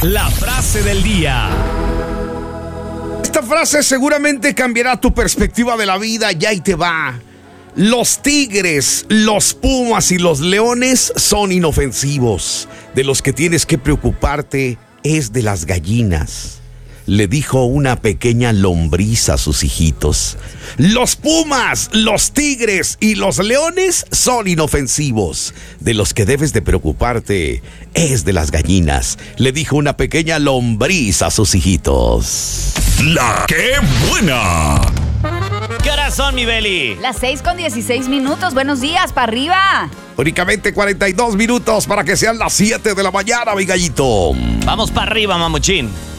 La frase del día. Esta frase seguramente cambiará tu perspectiva de la vida. Ya ahí te va. Los tigres, los pumas y los leones son inofensivos. De los que tienes que preocuparte es de las gallinas, le dijo una pequeña lombriz a sus hijitos. Los pumas, los tigres y los leones son inofensivos. De los que debes de preocuparte es de las gallinas, le dijo una pequeña lombriz a sus hijitos. ¡La qué buena! ¿Qué horas son, mi Beli? Las 6:16. Buenos días, para arriba. Únicamente 42 minutos para que sean las 7 de la mañana, mi gallito. Vamos para arriba, mamuchín.